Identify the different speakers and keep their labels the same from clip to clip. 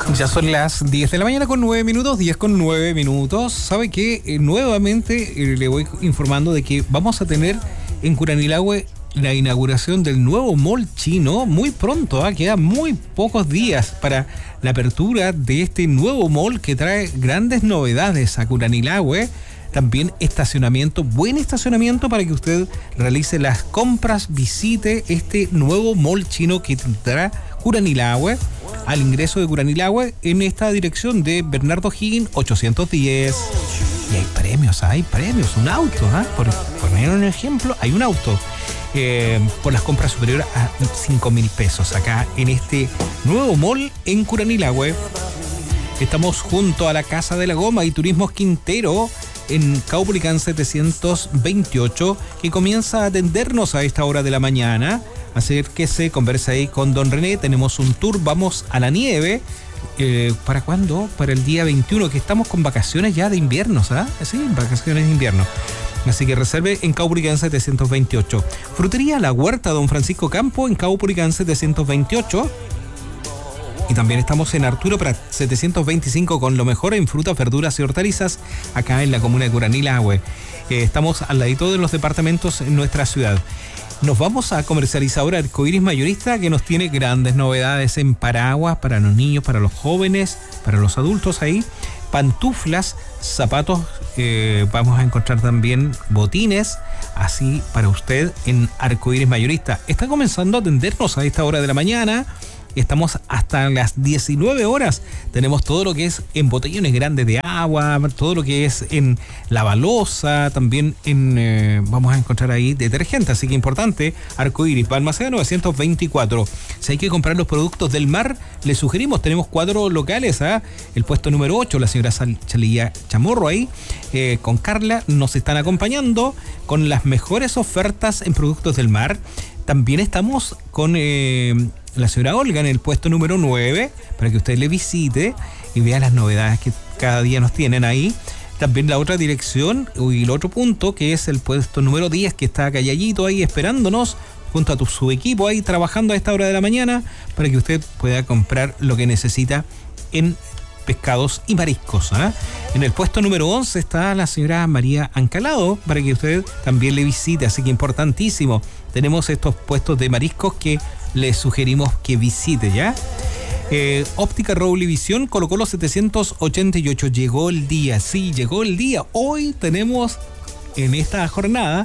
Speaker 1: Ya son las 10 de la mañana con 9 minutos, 10 con 9 minutos. ¿Sabe qué? Nuevamente le voy informando de que vamos a tener en Curanilahue la inauguración del nuevo mall chino muy pronto. Quedan muy pocos días para la apertura de este nuevo mall que trae grandes novedades a Curanilahue. También estacionamiento, buen estacionamiento para que usted realice las compras, visite este nuevo mall chino que tendrá Curanilahue al ingreso de Curanilahue en esta dirección de Bernardo Higgins 810. Y hay premios, un auto, por poner un ejemplo, hay un auto por las compras superiores a 5.000 pesos acá en este nuevo mall en Curanilahue. Estamos junto a la Casa de la Goma y Turismos Quintero en Caupolicán 728, que comienza a atendernos a esta hora de la mañana. Acérquese, conversa ahí con don René. Tenemos un tour, vamos a la nieve. ¿Para cuándo? Para el día 21, que estamos con vacaciones ya de invierno, Sí, vacaciones de invierno. Así que reserve en Caupolicán 728. Frutería La Huerta, don Francisco Campo, en Caupolicán 728. Y también estamos en Arturo Prat 725 con lo mejor en frutas, verduras y hortalizas acá en la comuna de Curanilahue. Estamos al ladito de los departamentos en nuestra ciudad. Nos vamos a comercializadora Arcoiris Mayorista, que nos tiene grandes novedades en paraguas para los niños, para los jóvenes, para los adultos ahí. Pantuflas, zapatos, vamos a encontrar también botines, así para usted en Arcoiris Mayorista. Está comenzando a atendernos a esta hora de la mañana. Estamos hasta las 19 horas. Tenemos todo lo que es en botellones grandes de agua, todo lo que es en lavalosa, también vamos a encontrar ahí detergente, así que importante, Arcoiris, Balmaceda 924. Si hay que comprar los productos del mar, les sugerimos, tenemos 4 locales, el puesto número 8, la señora Chalilla Chamorro ahí, con Carla, nos están acompañando con las mejores ofertas en productos del mar. También estamos con la señora Olga en el puesto número 9 para que usted le visite y vea las novedades que cada día nos tienen ahí. También la otra dirección y el otro punto, que es el puesto número 10, que está calladito ahí esperándonos junto a su equipo ahí trabajando a esta hora de la mañana para que usted pueda comprar lo que necesita en pescados y mariscos. En el puesto número 11 está la señora María Ancalado para que usted también le visite, así que importantísimo. Tenemos estos puestos de mariscos que le sugerimos que visite, ¿ya? Óptica Roble Visión, Colo-Colo 788. Llegó el día, sí, llegó el día. Hoy tenemos en esta jornada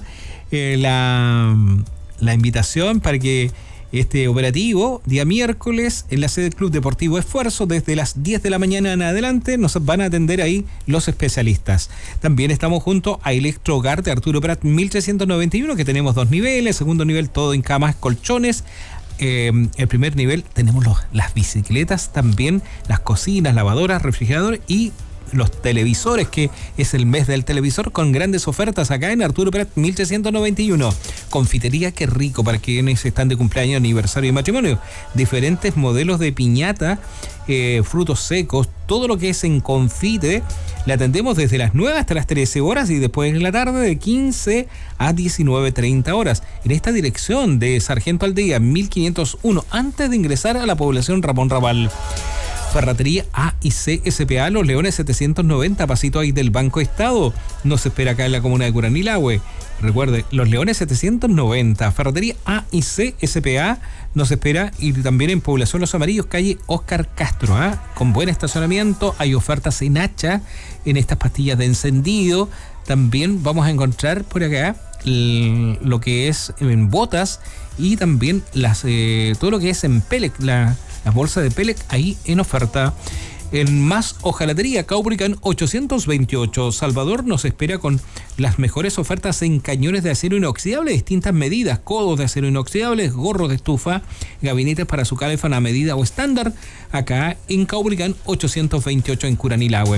Speaker 1: la invitación para que este operativo, día miércoles, en la sede del Club Deportivo Esfuerzo, desde las 10 de la mañana en adelante, nos van a atender ahí los especialistas. También estamos junto a Electro Hogar de Arturo Prat 1391, que tenemos 2 niveles, segundo nivel todo en camas, colchones. El primer nivel tenemos las bicicletas, también las cocinas, lavadoras, refrigeradores y los televisores, que es el mes del televisor con grandes ofertas acá en Arturo Prat 1391. Confitería Qué Rico para quienes están de cumpleaños, aniversario y matrimonio. Diferentes modelos de piñata, frutos secos, todo lo que es en confite. Le atendemos desde las 9 hasta las 13 horas y después en la tarde de 15 a 19:30 horas. En esta dirección de Sargento Aldea 1501, antes de ingresar a la población Ramón Raval. Ferretería A y C SPA Los Leones 790, pasito ahí del Banco Estado. Nos espera acá en la comuna de Curanilahue. Recuerde, Los Leones 790, Ferretería A y C SPA nos espera, y también en Población Los Amarillos, calle Óscar Castro, con buen estacionamiento. Hay ofertas en hacha en estas pastillas de encendido. También vamos a encontrar por acá lo que es en botas y también todo lo que es en pellet, las bolsas de pellet ahí en oferta. En Más Hojalatería, Caupolicán 828, Salvador nos espera con las mejores ofertas en cañones de acero inoxidable de distintas medidas, codos de acero inoxidable, gorros de estufa, gabinetes para su calefón a medida o estándar, acá en Caupolicán 828 en Curanilahue.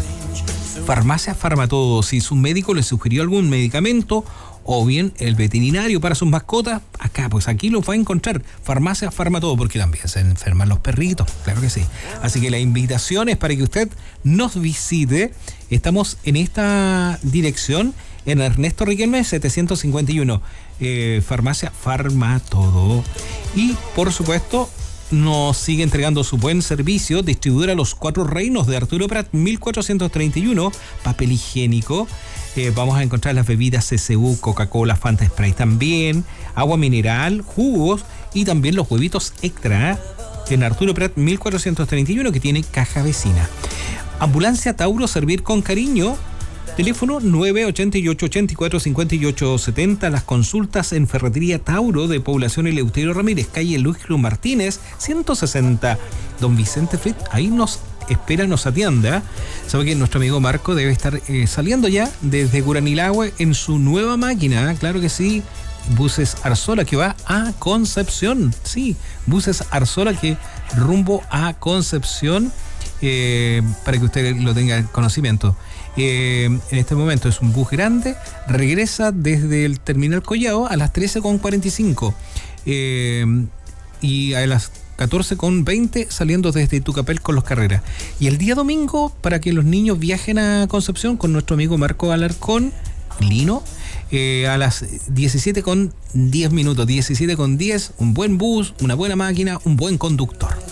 Speaker 1: Farmacia Farmatodo, si su médico le sugirió algún medicamento o bien el veterinario para sus mascotas, aquí lo va a encontrar. Farmacia Farmatodo, porque también se enferman los perritos, claro que sí. Así que la invitación es para que usted nos visite. Estamos en esta dirección, en Ernesto Riquelme 751, Farmacia Farmatodo. Y por supuesto, nos sigue entregando su buen servicio. Distribuidora Los Cuatro Reinos de Arturo Prat 1431, papel higiénico. Vamos a encontrar las bebidas CCU, Coca-Cola, Fanta Sprite también, agua mineral, jugos y también los huevitos extra en Arturo Prat 1431, que tiene caja vecina. Ambulancia Tauro, servir con cariño. Teléfono 988-84-58-70. Las consultas en Ferretería Tauro de Población Eleuterio Ramírez, calle Luis Cruz Martínez 160. Don Vicente Frit ahí nos espera, nos atienda. Sabe que nuestro amigo Marco debe estar saliendo ya desde Curanilahue en su nueva máquina. Claro que sí. Buses Arzola, que va a Concepción. Sí, Buses Arzola, que rumbo a Concepción, para que usted lo tenga en conocimiento. En este momento es un bus grande, regresa desde el Terminal Collao a las 13:45 y a las 14:20 saliendo desde Tucapel con los Carreras. Y el día domingo, para que los niños viajen a Concepción con nuestro amigo Marco Alarcón, Lino, a las 17:10, 17:10, un buen bus, una buena máquina, un buen conductor.